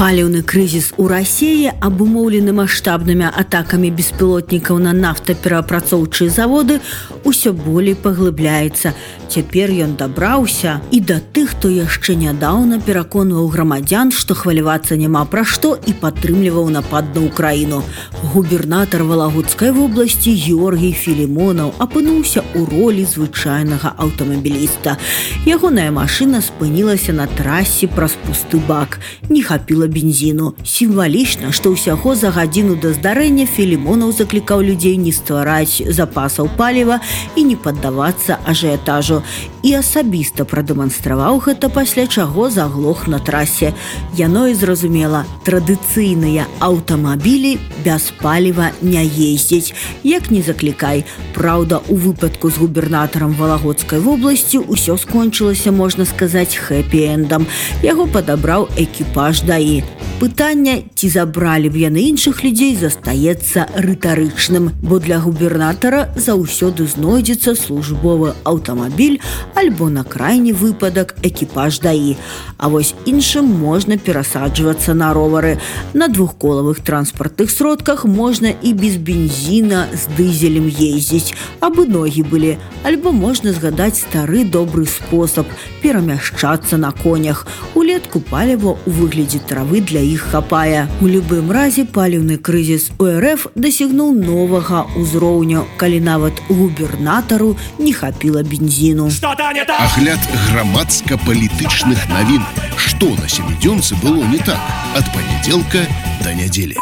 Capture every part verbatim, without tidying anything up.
Паліўны крызіс у Расіі, абумоўлены маштабнымі атакамі беспілотнікаў на нафтаперапрацоўчыя заводы, усё болей паглыбляецца. Цяпер ён дабраўся і да тых, хто яшчэ нядаўна пераконваў грамадзян, што хвалявацца няма пра што, і падтрымліваў напад на Украіну. Губернатар Валагодскай вобласці Георгій Філімонаў апынуўся ў ролі звычайнага аўтамабіліста. Ягоная машына спынілася на трасе праз пусты бак. Не хапіла бензіну. Сімвалічна, што ўсяго за гадзіну да здарэння Філімонаў заклікаў людзей не ствараць запасаў паліва і не паддавацца ажыятажу. І асабіста прадэманстраваў гэта, пасля чаго заглох на трасе. Яно і зразумела, традыцыйныя аўтамабілі без паліва не ездзяць. Як не заклікай. Праўда, у выпадку з губернатарам Валагодскай вобласці ўсё скончылася, можна сказаць, хэпі-эндам. Яго падабраў экіпаж ДАІ. Пытанне, ці забралі б яны іншых людзей, застаецца рытарычным, бо для губернатара заўсёды знойдзецца службовы аўтамабіль альбо на крайні выпадак экіпаж ДАІ. А вось іншым можна перасаджвацца на ровары. На двухколавых транспартных сродках можна і без бензіна з дызелем ездзіць, абы ногі былі. Альбо можна згадаць стары добры спосаб перамяшчацца на конях. Улетку паліва ў выглядзе травы для іх хапае. У любым разе паліўны крызіс у РФ дасягнуў новага ўзроўню, калі нават губернатару не хапіла бензіну. Агляд грамадска-палітычных навін. Што на сямідзёнцы было не так ад панядзелка да нядзелі.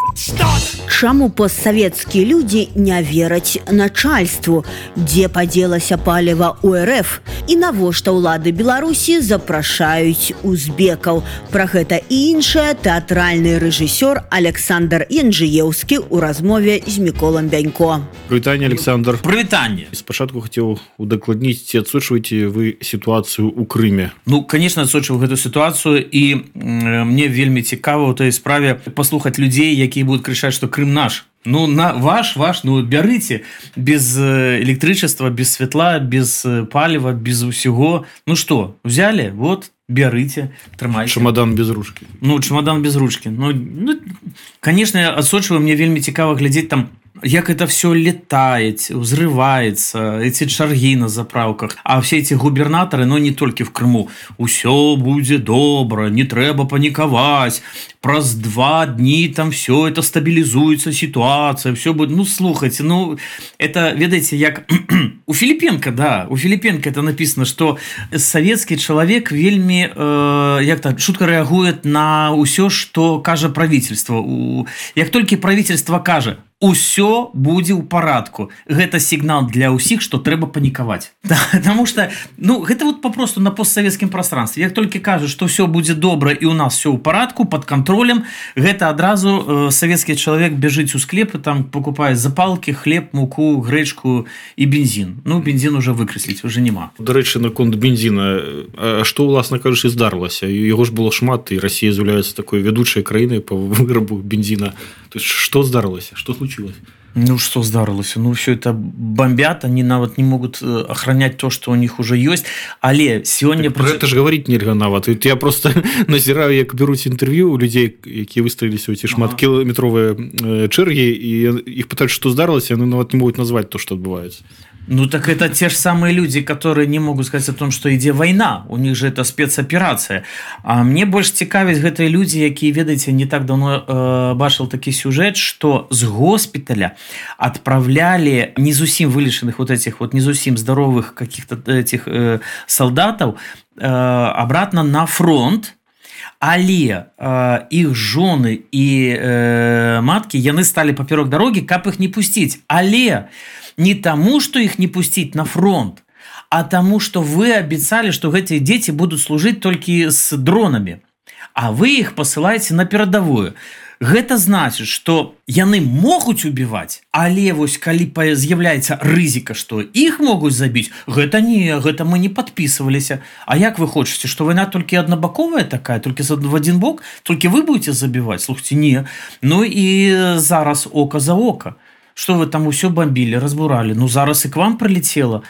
Чаму постсавецкія людзі не вераць начальству? Дзе падзелася паліва ў РФ? І навошта ўлады Беларусі запрашаюць узбекаў? Пра гэта і іншае тэатральны рэжысёр Александр Янджыеўскі ў размове з Міколам Бянько. Прывітанне, Александр. Прывітанне. Спачатку хацеў удакладніць, ці адсочваеце вы сітуацыю ў Крыме? Ну, конечно, адсочваю гэту сітуацыю, і мне вельмі цікава ў той справе паслухаць людзей, якія будуць крычаць, што Крым наш. Ну, на ваш, ваш, ну, бярыце без электрычества, без святла, без паліва, без усяго. Ну што, взяли? Вот, бярыце, трымайце. Чемодан без ручки. Ну, чемодан без ручки. Ну, ну конечно, я адсочваю, мне вельмі цікава глядзець там, як это все летает, взрывается, эти чарги на заправках. А все эти губернаторы, но не только в Крыму, «Усё будет добро, не трэба паниковать, праз два дни там все это стабилизуется, ситуация, все будет». Ну, слухайте, ну, это, ведаете, як... у Филипенко, да, у Филипенко это написано, что советский человек вельми, э, як так, шутка реагует на усё, что кажа правительство. У... Як только правительство кажа, усё будзе ў парадку. Гэта сігнал для ўсіх, што трэба панікаваць. Потому что, ну, гэта вот попросту на постсавецкім прастранстве. Як толькі кажуць, што ўсё будзе добра і ў нас все ў парадку, под контролем, гэта адразу э, савецкі чалавек бяжыць у склепы, там покупае запалкі, хлеб, муку, грэчку і бензін. Ну, бензін уже выкрэсліць, уже няма. Дарэчы, наконт бензіна, а што, уласна кажучы, здарылася? Яго ж было шмат, і Расія з'яўляецца такой вядучай краінай па вырабу бензіна. То есть, што здарылася? Што случилось? Ну, что здарылася? Ну, все это бомбят, они нават не могут охранять то, что у них уже есть. Але сегодня... Так, про это же говорить нельга нават. Я просто назираю, як беруць интервью у людей, якія выставіліся ў ці шматкіламетровыя чэргі, і их пытаюць, что здарылася, яны нават не могуць назваць то, что адбываецца. Ну, так это те же самые люди, которые не могут сказать о том, что ідзе война. У них же это спецоперация. А мне больше цікавяць гэтыя люди, якія, ведаеце, не так давно э, бачил такі сюжет, что с госпиталя отправляли не зусім вылеченных вот этих вот не зусім здоровых каких-то этих э, солдатов э, обратно на фронт. Але э, іх жоны і э, маткі, яны сталі паперок дарогі, каб іх не пусціць. Але не таму, што іх не пусціць на фронт, а таму, што вы абяцалі, што гэтыя дзеці будуць служыць толькі з дронамі, а вы іх пасылаеце на перадавую. Гэта значыць, што яны могуць убіваць, але вось калі з'яўляецца рызыка, што іх могуць забіць, гэта не, гэта мы не падпісваліся. А як вы хочаце, што вайна толькі аднабаковая такая, толькі в один бок, толькі вы будете забіваць? Слухайте, не. Ну і зараз ока за ока. Што вы там усё бомбілі, разбуралі? Ну зараз і к вам прилетело.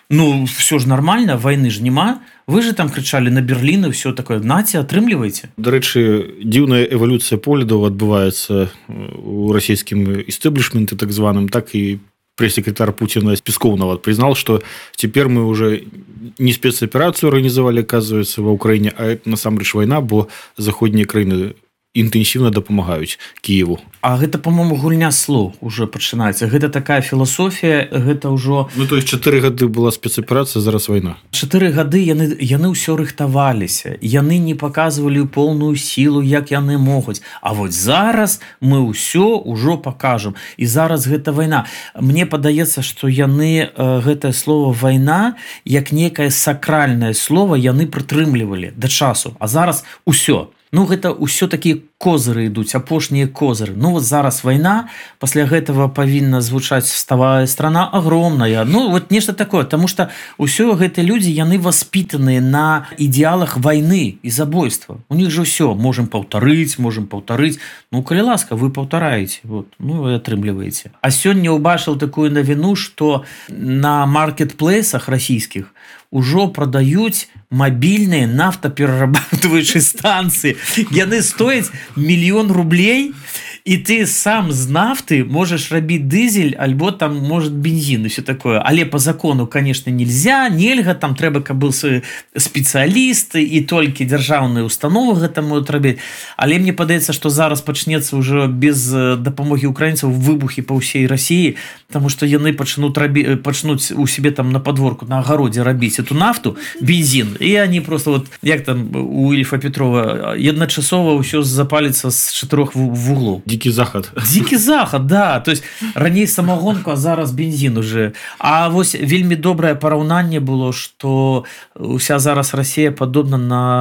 Ну, все ж нормально, войны ж нема. Вы же там кричали на Берлін і все такое. Наце, атрымлівайце. Дарэчы, дзіўная эвалюцыя поглядаў адбываецца у расійскім істэблішменты так званым, так і пресс-секретарь Путина Песков нават признал, что теперь мы уже не спецоперацию организовали, оказывается, в Украине, а это насамрэч война, бо заходнія краіны інтэнсіўна дапамагаюць Киеву. А гэта, по-моему, гульня слоў уже пачынаецца. Гэта такая філасофія, гэта ўжо... Ну, то есть чатыры гады была спецаперацыя, зараз вайна. Чатыры гады яны, яны ўсё рыхтаваліся. Яны не паказвалі поўную сілу, як яны могуць. А вот зараз мы ўсё ўжо пакажам. І зараз гэта вайна. Мне падаецца, што яны гэтае слово вайна, як некае сакральнае слово, яны прытрымлівалі да часу. А зараз ўсё. Ну, гэта ўсё такія козыры ідуць, апошнія козыры. Ну, вот зараз вайна, пасля гэтага павінна звучаць «Вставая страна огромная». Ну, вот нешта такое, потому что ўсё гэтыя людзі, яны воспитаныя на ідэалах вайны і забойства. У них же ўсё, можем паўтарыць, можем паўтарыць. Ну, калі ласка, вы паўтараеце, вот, ну, и атрымліваеце. А сёння ўбачыў такую навіну, што на маркетплейсах расійскіх ужо прадаюць мабільныя нафтаперарабатываючыя станцыі. Яны стояць мільён рублей, і ты сам з нафты можаш рабіць дызель, альбо там, может, бензин і все такое. Але по закону, конечно, нельзя, нельга, там трэба, каб быў спецыяліст, і толькі дзяржаўныя установы гэта могуць рабіць. Але мне падаецца, што зараз пачнецца ўжо без дапамогі украінцаў выбухі па ўсей Расіі, потому што яны пачнуць рабі... пачнуць у себе там на подворку, на агародзе рабіць эту нафту, бензин, і они просто вот, як там у Ільфа Петрова, едначасова ўсё запаліцца з чатырох вуглоў. Дикий заход. Дикий заход, да. То есть раней самогонку, а зараз бензин уже. А вось вельмі добрае параўнанне было, что уся зараз Россия подобна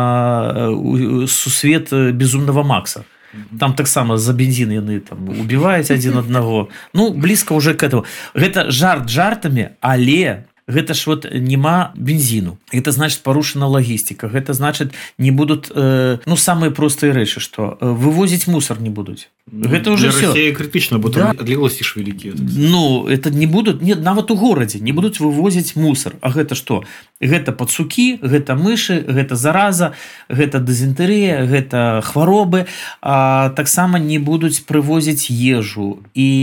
на сусвет Безумного Макса. Там таксама за бензин яны там убиваюць адзін аднаго. Ну, близко уже к этому. Гэта жарт жартамі, але гэта ж вот нема бензину. Гэта значит парушена логістика. Гэта значит не будут, э, ну, самые простые рэчы, что э, вывозить мусор не будут. Гэта уже все. Для России критично, бо там адлегласці ж вялікія. Ну, это не будут, нет, нават у горадзе не будут вывозить мусор. А гэта что? Гэта пацукі, гэта мышы, гэта зараза, гэта дызентэрыя, гэта хваробы. А таксама не будуць прывозіць ежу.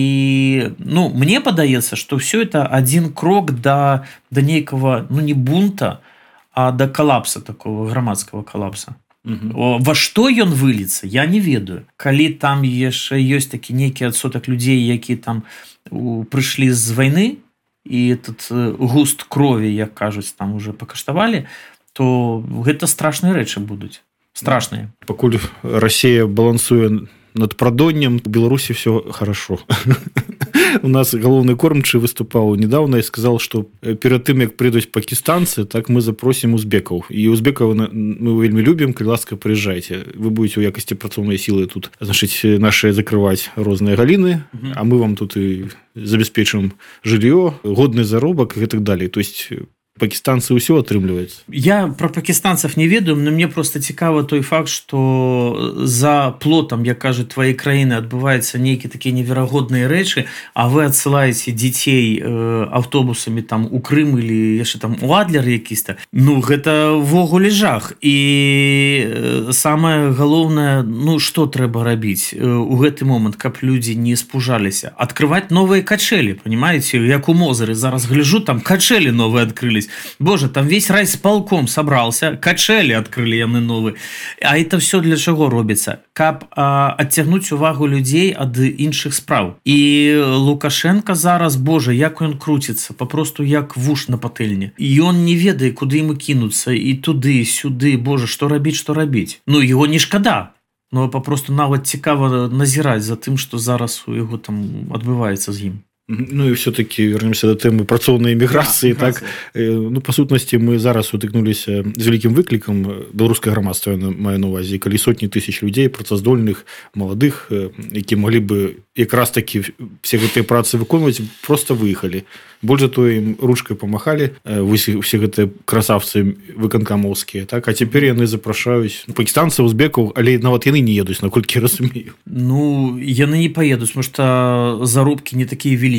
І, ну, мне падаецца, что все это один крок до, до нейкого, ну, не бунта, а до коллапса, такого грамадского коллапса. Угу. Во што ён выльецца, я не ведаю. Калі там яшчэ ёсць такі нейкі адсотак людзей, які там прыйшлі з вайны, і этот густ крові, як кажуць, там уже пакаштавалі, то гэта страшныя рэчы будуць. Страшныя. Пакуль Россия балансуе над прадоннем, у Беларусі все хорошо. У нас галоўны кормчы выступаў недавно и сказал, что перед тым, як прыйдуць пакистанцы, так мы запросим узбекаў. І узбекаў мы вельмі любім, калі ласка, прыязджайце. Вы будете у якасці працоўнай сілы тут, значит, наши закрывать розныя галіны, угу. А мы вам тут и забяспечым жыллё, годны заробак и так далее. То есть пакистанцы ўсё атрымліваюць. Я про пакистанцев не ведаю, но мне просто цікава той факт, что за плотам, як кажуць, твоей краіны адбываюцца нейкія такія неверагодныя рэчы, а вы адсылаеце дзяцей э, аўтобусамі там у Крым или яшчэ там у Адлер якісь-то. Ну, гэта ввогуле жах. І самае галоўнае, ну, што трэба рабіць у гэты момант, каб людзі не спужаліся? Адкрываць новыя качэлі, понимаете? Як у Мозыры зараз гляжу, там качэлі новыя адкрылись. Боже, там весь райсполком собрался, качели открыли яны новые. А это все для чего робится? Каб а, оттягнуть увагу людей от іншых справ. И Лукашенко зараз, боже, як он крутится, попросту як вуш на пательне. И он не ведае, куды ему кинуться, и туды, и сюды, боже, что робить, что робить. Ну, его не шкада. Но попросту нават цікава назіраць за тым, што зараз у яго там адбываецца з ім. Ну и все-таки вернемся до темы працоўнай міграцыі. Да, так, ну, по сутнасці мы зараз сутыкнуліся з вялікім выклікам. Беларускае грамадства маю на увазе, калі сотні тысяч людзей працаздольных, маладых, які маглі бы якраз таки все гэтыя працы выконваць, просто выехалі. Больш за тое, ім ручкай памахалі все гэтыя красавцы выканкамоўскія, так? А цяпер яны запрашаюць пакистанцаў, узбекаў, але нават яны не едуць, наколькі я разумею. Ну, яны не поедуць, потому что заробкі не такія вялікія.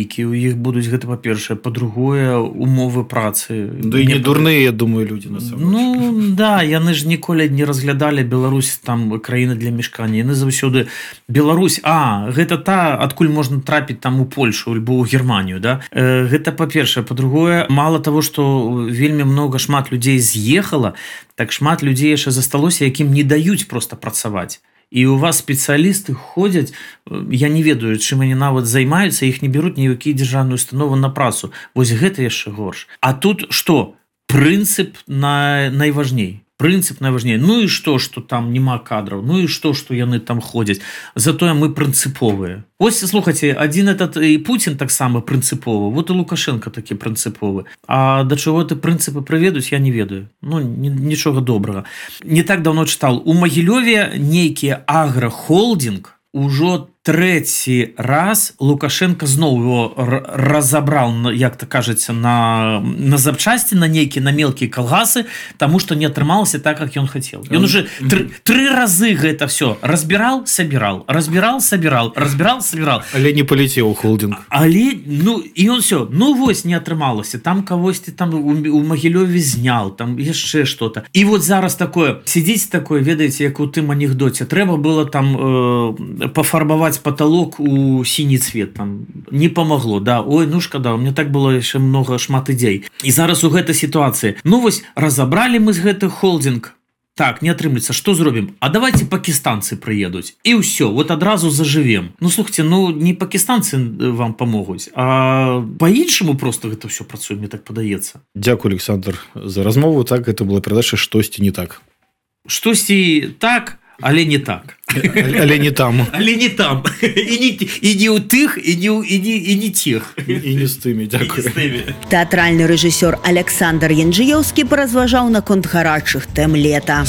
нейкія, у іх будуць гэта па-першае, па-другое, умовы працы. Да і не дурныя, я думаю, людзі насамрэч. Ну, да, яны ж ніколі не разглядалі Беларусь там краіна для мешкання. Яны заўсёды Беларусь, а, гэта та, адкуль можна трапіць там у Польшу альбо ў Германію, да? Э, гэта па-першае, па-другое, мала того, што вельмі много шмат людзей з'ехала, так шмат людзей яшчэ засталося, якім не даюць проста працаваць. І у вас спецыялісты ходзяць, я не ведаю, чым они нават займаюцца, іх не бяруць ні ў якія дзяржаўныя установы на працу. Вось гэта яшчэ горш. А тут што? Прынцып на... найважней. Прынцып найважней. Ну і што, што там няма кадраў? Ну і што, што яны там ходзяць? Затое мы прынцыповыя. Ось, слухайце, адзін этот і Путін таксама прынцыповы. Вот і Лукашенко такі прынцыповы. А да чаго ты прынцыпы прыведуць, я не ведаю. Ну, нічога добрага. Не так давно чытал. У Магілёве нейкі аграхолдинг ужо трэці раз Лукашенко зноў его разабрал, як то кажется, на, на запчасти, на нейкие, на мелкие колгасы, тому что не атрымалася так, как он хотел. Он уже три, три разы это все разбирал, собирал, разбирал, собирал, разбирал, собирал. Але не полетел холдинг. Але, ну, и он все, ну, вось не атрымалася, там кого-то там у, у Магілёве знял, там еще что-то. И вот зараз такое, сидите такое, ведаете, як у тым анекдоте, трэба было там э, пофарбовать потолок у синий цвет, там не помогло, да, ой, ну шкада, у меня так было еще много шмат ідей. И зараз у гэтай ситуации, ну вось разобрали мы з гэты холдинг, так, не атрымлецца, что зробім? А давайте пакистанцы приедут. И все, вот одразу заживем. Ну, слухайте, ну не пакистанцы вам помогут, а по-іншаму просто гэта все працуе, мне так падаецца. Дякую, Александр, за размову. Так, это была передача «Штосьці не так». Штосьці так, але не так. Але не там. Але не там. І не, і не у тых, і не, і не, і не тих. І не з тымі, дякую. Тэатральны рэжысёр Александр Янджыёўскі паразважаў наконт гарачых тэм лета.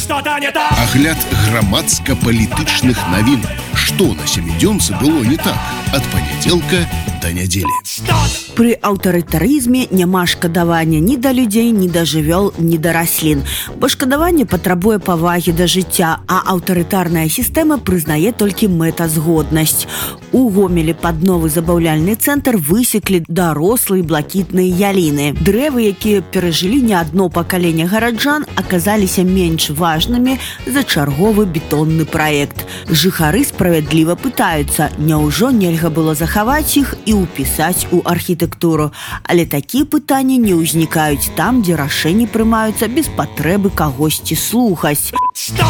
Агляд грамадска-палітычных навін. Што на сямідзёнцы было не так? Ад панядзелка да нядзелі. Пры аўтарытарызме няма шкадавання ні да людзей, ні да жывёл, ні да раслін. Бо шкадаванне патрабуе павагі да жыцця, а аўтарытарная сістэма прызнае толькі мэтазгоднасць. У Гомелі пад новы забаўляльны цэнтр высеклі дарослыя блакітныя яліны. Дрэвы, якія перажылі не адно пакаленне гараджан, аказаліся менш важнымі за чарговы бетонны праект. Жыхары справядліва пытаюцца, няўжо нельга было захаваць іх і ўпісаць у архітэктуру. Але такія пытанні не ўзнікаюць там, дзе рашэнні прымаюцца без патрэбы кагосьці слухаць.